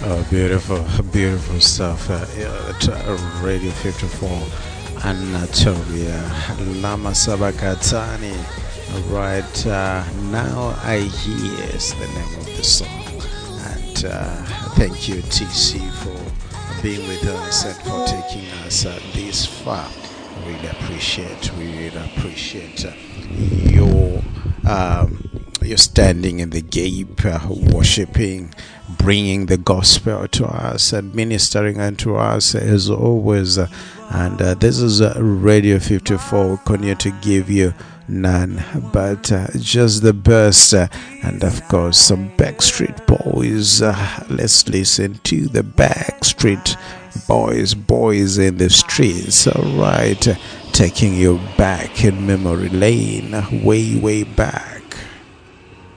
Oh, beautiful, beautiful stuff. Radio 54, Anatolia, Lama Sabakatani. Right now, I hear is the name of the song, and thank you, TC, for being with us and for taking us this far. We really appreciate your your standing in the gap, worshiping, bringing the gospel to us, and ministering unto us as always. And this is Radio 54. Continue to give you none but just the best, and of course some Backstreet Boys. Let's listen to the Backstreet boys in the streets. All right, taking you back in memory lane, way back.